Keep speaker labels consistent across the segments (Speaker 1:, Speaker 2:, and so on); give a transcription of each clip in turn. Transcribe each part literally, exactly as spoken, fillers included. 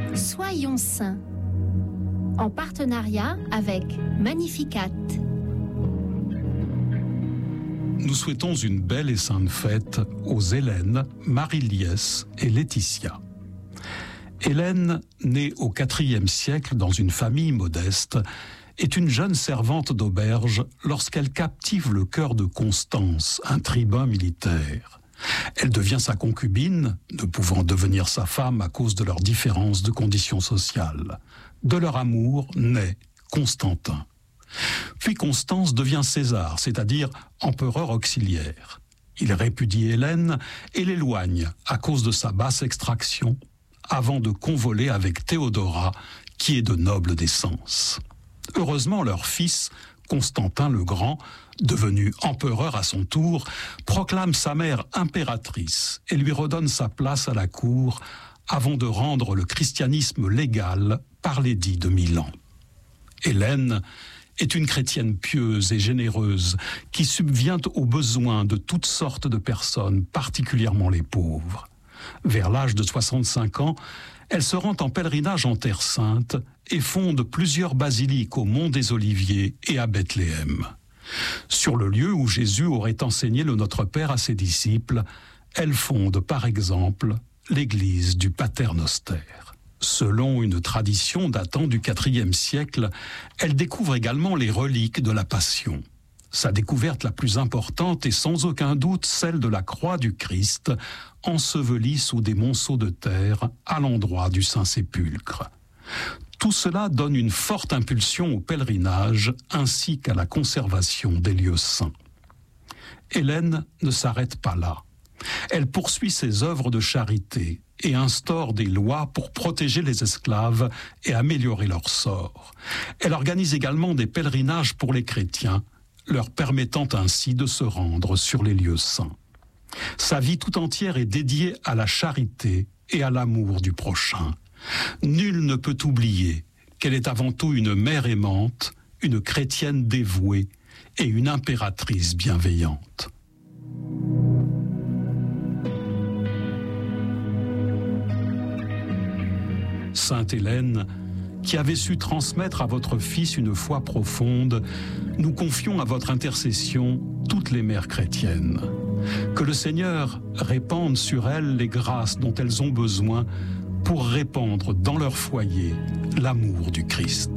Speaker 1: Soyons saints, en partenariat avec Magnificat.
Speaker 2: Nous souhaitons une belle et sainte fête aux Hélène, Marie-Liès et Laetitia. Hélène, née au quatrième siècle dans une famille modeste, est une jeune servante d'auberge lorsqu'elle captive le cœur de Constance, un tribun militaire. Elle devient sa concubine, ne pouvant devenir sa femme à cause de leurs différences de conditions sociales. De leur amour naît Constantin. Puis Constance devient César, c'est-à-dire empereur auxiliaire. Il répudie Hélène et l'éloigne à cause de sa basse extraction, avant de convoler avec Théodora, qui est de noble décence. Heureusement, leur fils, Constantin le Grand, devenu empereur à son tour, proclame sa mère impératrice et lui redonne sa place à la cour avant de rendre le christianisme légal par l'édit de Milan. Hélène est une chrétienne pieuse et généreuse qui subvient aux besoins de toutes sortes de personnes, particulièrement les pauvres. Vers l'âge de soixante-cinq ans, elle se rend en pèlerinage en Terre Sainte et fonde plusieurs basiliques au Mont des Oliviers et à Bethléem. Sur le lieu où Jésus aurait enseigné le Notre Père à ses disciples, elle fonde par exemple l'église du Pater Noster. Selon une tradition datant du quatrième siècle, elle découvre également les reliques de la Passion. Sa découverte la plus importante est sans aucun doute celle de la croix du Christ, ensevelie sous des monceaux de terre à l'endroit du Saint-Sépulcre. Tout cela donne une forte impulsion au pèlerinage ainsi qu'à la conservation des lieux saints. Hélène ne s'arrête pas là. Elle poursuit ses œuvres de charité et instaure des lois pour protéger les esclaves et améliorer leur sort. Elle organise également des pèlerinages pour les chrétiens, leur permettant ainsi de se rendre sur les lieux saints. Sa vie tout entière est dédiée à la charité et à l'amour du prochain. Nul ne peut oublier qu'elle est avant tout une mère aimante, une chrétienne dévouée et une impératrice bienveillante. Sainte Hélène, qui avait su transmettre à votre Fils une foi profonde, nous confions à votre intercession toutes les mères chrétiennes. Que le Seigneur répande sur elles les grâces dont elles ont besoin pour répandre dans leur foyer l'amour du Christ.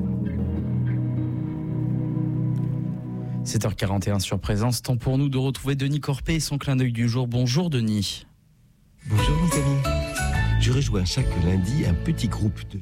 Speaker 3: sept heures quarante et un sur Présence, temps pour nous de retrouver Denis Corpé et son clin d'œil du jour. Bonjour Denis.
Speaker 4: Bonjour mes amis. Je rejoins chaque lundi un petit groupe de...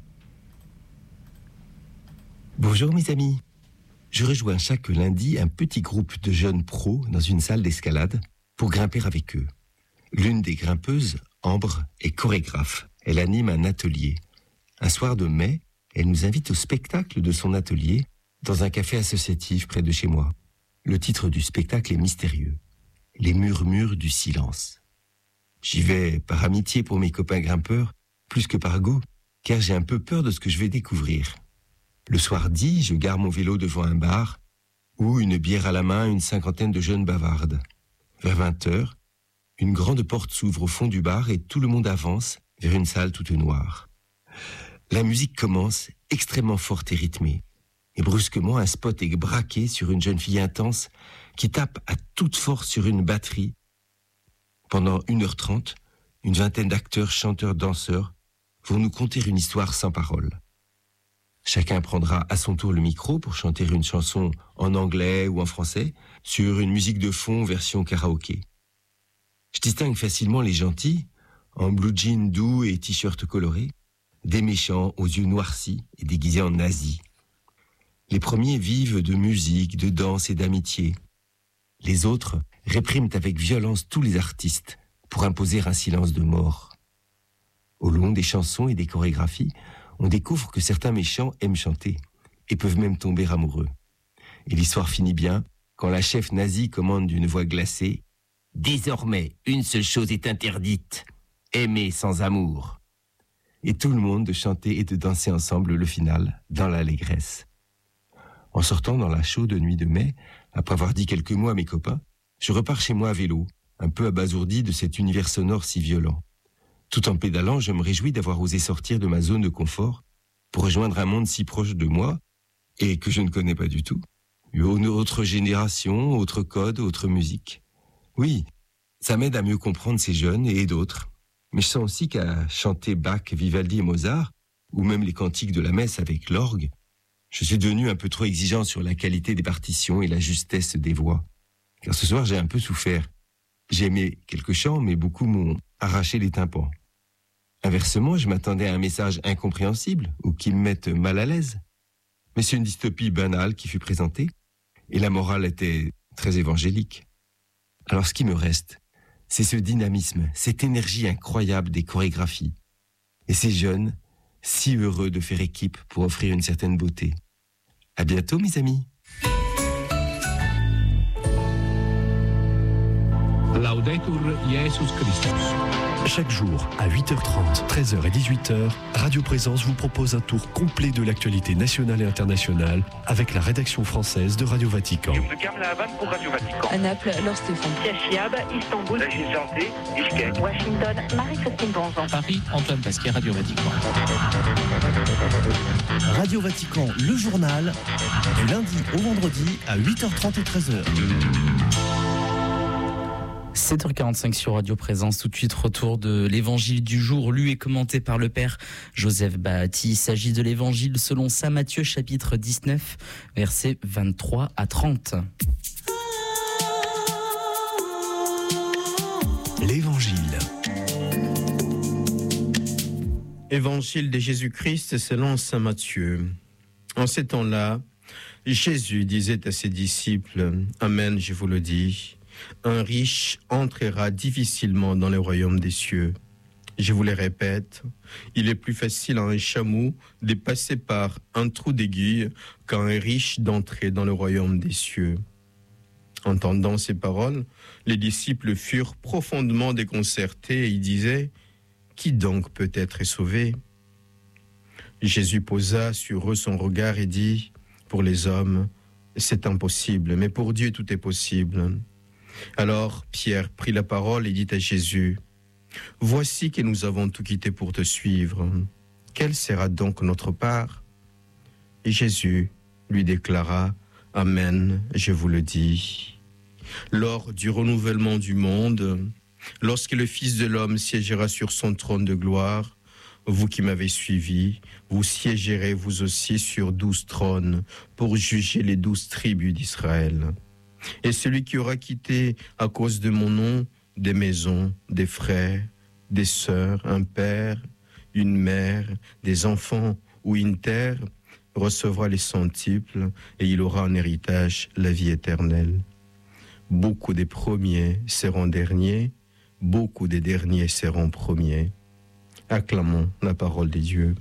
Speaker 4: Bonjour mes amis. Je rejoins chaque lundi un petit groupe de jeunes pros dans une salle d'escalade pour grimper avec eux. L'une des grimpeuses, Ambre, est chorégraphe. Elle anime un atelier. Un soir de mai, elle nous invite au spectacle de son atelier dans un café associatif près de chez moi. Le titre du spectacle est mystérieux. Les murmures du silence. J'y vais par amitié pour mes copains grimpeurs, plus que par goût, car j'ai un peu peur de ce que je vais découvrir. Le soir dit, je gare mon vélo devant un bar, où, une bière à la main, une cinquantaine de jeunes bavardent. Vers vingt heures, une grande porte s'ouvre au fond du bar et tout le monde avance vers une salle toute noire. La musique commence, extrêmement forte et rythmée. Et brusquement, un spot est braqué sur une jeune fille intense qui tape à toute force sur une batterie. Pendant une heure trente, une vingtaine d'acteurs, chanteurs, danseurs vont nous conter une histoire sans parole. Chacun prendra à son tour le micro pour chanter une chanson en anglais ou en français sur une musique de fond version karaoké. Je distingue facilement les gentils, en blue jean doux et t-shirt coloré, des méchants aux yeux noircis et déguisés en nazis. Les premiers vivent de musique, de danse et d'amitié. Les autres répriment avec violence tous les artistes pour imposer un silence de mort. Au long des chansons et des chorégraphies, on découvre que certains méchants aiment chanter et peuvent même tomber amoureux. Et l'histoire finit bien quand la chef nazie commande d'une voix glacée « Désormais, une seule chose est interdite, aimer sans amour ». Et tout le monde de chanter et de danser ensemble le final dans l'allégresse. En sortant dans la chaude nuit de mai, après avoir dit quelques mots à mes copains, je repars chez moi à vélo, un peu abasourdi de cet univers sonore si violent. Tout en pédalant, je me réjouis d'avoir osé sortir de ma zone de confort pour rejoindre un monde si proche de moi et que je ne connais pas du tout. Une autre génération, autre code, autre musique. Oui, ça m'aide à mieux comprendre ces jeunes et d'autres. Mais je sens aussi qu'à chanter Bach, Vivaldi et Mozart, ou même les cantiques de la messe avec l'orgue, je suis devenu un peu trop exigeant sur la qualité des partitions et la justesse des voix. Car ce soir, j'ai un peu souffert. J'ai aimé quelques chants, mais beaucoup m'ont arraché les tympans. Inversement, je m'attendais à un message incompréhensible ou qui me mette mal à l'aise. Mais c'est une dystopie banale qui fut présentée, et la morale était très évangélique. Alors ce qui me reste, c'est ce dynamisme, cette énergie incroyable des chorégraphies. Et ces jeunes, si heureux de faire équipe pour offrir une certaine beauté. À bientôt, mes amis.
Speaker 5: Laudetur Jesus Christus.
Speaker 6: Chaque jour, à huit heures trente, treize heures et dix-huit heures, Radio Présence vous propose un tour complet de l'actualité nationale et internationale avec la rédaction française de Radio Vatican.
Speaker 7: Pour Radio Vatican.
Speaker 8: À Naples, Laure Stéphane.
Speaker 7: Chiab, Istanbul, la Santé, Bishkek,
Speaker 8: Washington, Marie-Christine Bonzon.
Speaker 9: Paris, Antoine Pasquier, Radio Vatican.
Speaker 10: Radio Vatican, le journal, du lundi au vendredi à huit heures trente et treize heures.
Speaker 3: sept heures quarante-cinq sur Radio Présence. Tout de suite, retour de l'évangile du jour, lu et commenté par le Père Joseph Bahati. Il s'agit de l'évangile selon saint Matthieu, chapitre dix-neuf, versets vingt-trois à trente.
Speaker 6: L'évangile.
Speaker 11: Évangile de Jésus-Christ selon saint Matthieu. En ces temps-là, Jésus disait à ses disciples, « Amen, je vous le dis, un riche entrera difficilement dans le royaume des cieux. Je vous le répète, il est plus facile à un chameau de passer par un trou d'aiguille qu'à un riche d'entrer dans le royaume des cieux. » Entendant ces paroles, les disciples furent profondément déconcertés et ils disaient, « Qui donc peut être sauvé ?» Jésus posa sur eux son regard et dit, « Pour les hommes, c'est impossible, mais pour Dieu tout est possible. » Alors Pierre prit la parole et dit à Jésus, « Voici que nous avons tout quitté pour te suivre. Quelle sera donc notre part ?» Et Jésus lui déclara, « Amen, je vous le dis. Lors du renouvellement du monde, lorsque le Fils de l'homme siégera sur son trône de gloire, vous qui m'avez suivi, vous siégerez vous aussi sur douze trônes pour juger les douze tribus d'Israël. Et celui qui aura quitté à cause de mon nom des maisons, des frères, des sœurs, un père, une mère, des enfants ou une terre, recevra les centuples et il aura en héritage la vie éternelle. Beaucoup des premiers seront derniers, beaucoup des derniers seront premiers. » Acclamons la parole de Dieu.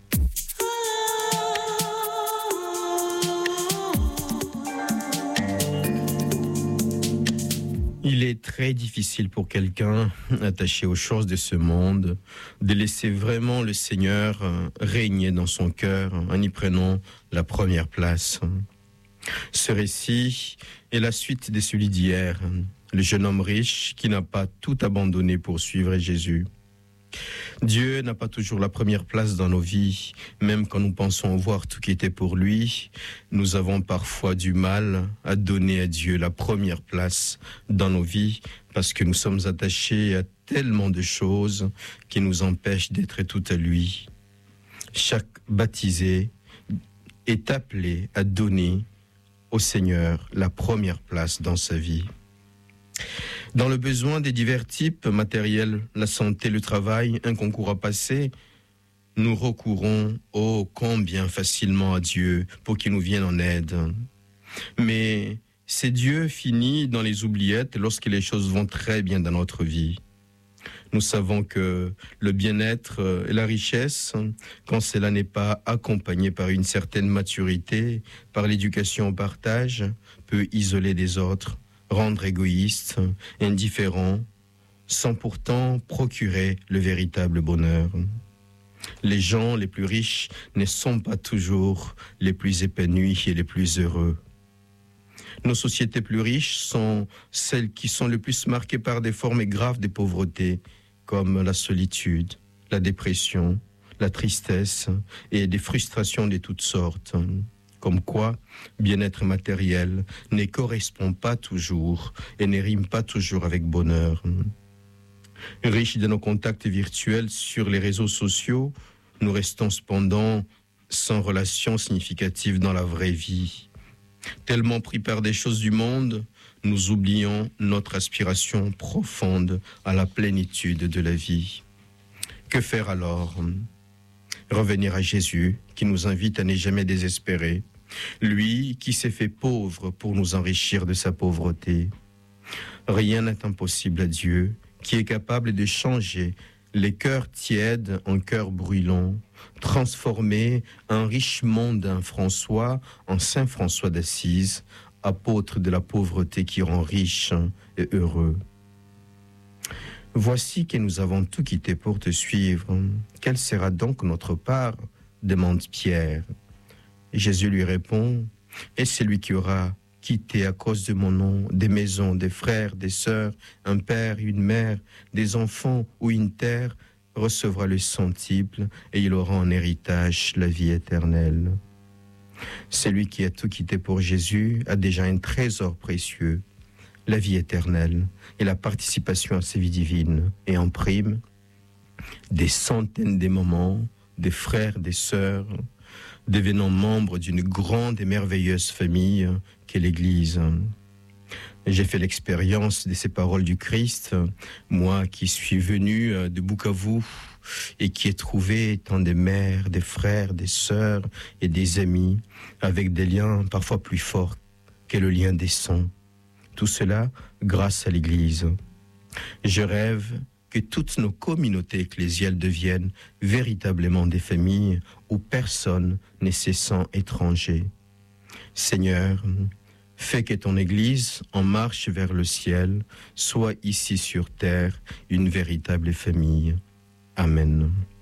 Speaker 11: Il est très difficile pour quelqu'un attaché aux choses de ce monde de laisser vraiment le Seigneur régner dans son cœur en y prenant la première place. Ce récit est la suite de celui d'hier, le jeune homme riche qui n'a pas tout abandonné pour suivre Jésus. Dieu n'a pas toujours la première place dans nos vies, même quand nous pensons voir tout qui était pour lui. Nous avons parfois du mal à donner à Dieu la première place dans nos vies parce que nous sommes attachés à tellement de choses qui nous empêchent d'être tout à lui. Chaque baptisé est appelé à donner au Seigneur la première place dans sa vie. Dans le besoin des divers types matériels, la santé, le travail, un concours à passer, nous recourons, oh, combien facilement à Dieu pour qu'il nous vienne en aide. Mais c'est Dieu fini dans les oubliettes lorsque les choses vont très bien dans notre vie. Nous savons que le bien-être et la richesse, quand cela n'est pas accompagné par une certaine maturité, par l'éducation au partage, peut isoler des autres, rendre égoïste, indifférent, sans pourtant procurer le véritable bonheur. Les gens les plus riches ne sont pas toujours les plus épanouis et les plus heureux. Nos sociétés plus riches sont celles qui sont le plus marquées par des formes graves de pauvreté, comme la solitude, la dépression, la tristesse et des frustrations de toutes sortes. Comme quoi, bien-être matériel ne correspond pas toujours et ne rime pas toujours avec bonheur. Riches de nos contacts virtuels sur les réseaux sociaux, nous restons cependant sans relation significative dans la vraie vie. Tellement pris par des choses du monde, nous oublions notre aspiration profonde à la plénitude de la vie. Que faire alors ? Revenir à Jésus, qui nous invite à ne jamais désespérer, lui qui s'est fait pauvre pour nous enrichir de sa pauvreté. Rien n'est impossible à Dieu, qui est capable de changer les cœurs tièdes en cœurs brûlants, transformer un riche monde d'un François en Saint François d'Assise, apôtre de la pauvreté qui rend riche et heureux. Voici que nous avons tout quitté pour te suivre. Quelle sera donc notre part ? Demande Pierre. Et Jésus lui répond, et celui qui aura quitté à cause de mon nom des maisons, des frères, des sœurs, un père, une mère, des enfants ou une terre, recevra le centuple et il aura en héritage la vie éternelle. Celui qui a tout quitté pour Jésus a déjà un trésor précieux, la vie éternelle et la participation à sa vie divine. Et en prime, des centaines de moments, des frères, des sœurs, devenant membres d'une grande et merveilleuse famille qu'est l'Église. J'ai fait l'expérience de ces paroles du Christ, moi qui suis venu de Bukavu et qui ai trouvé tant de mères, des frères, des sœurs et des amis avec des liens parfois plus forts que le lien des sangs. Tout cela grâce à l'Église. Je rêve que toutes nos communautés ecclésiales deviennent véritablement des familles où personne ne se sent étranger. Seigneur, fais que ton Église, en marche vers le ciel, soit ici sur terre une véritable famille. Amen.